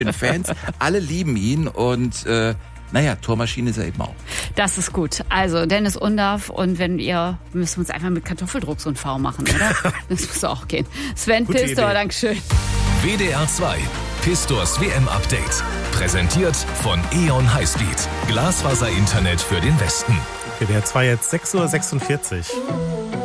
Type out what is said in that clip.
Fans, alle lieben ihn und Tormaschine ist er eben auch. Das ist gut. Also Dennis Undaff und müssen wir uns einfach mit Kartoffeldruck so ein V machen, oder? Das muss auch gehen. Sven Gute Pistor, Idee. Dankeschön. WDR 2, Pistors WM-Update. Präsentiert von E.ON Highspeed. Glasfaser-Internet für den Westen. WDR 2 jetzt 6:46 Uhr.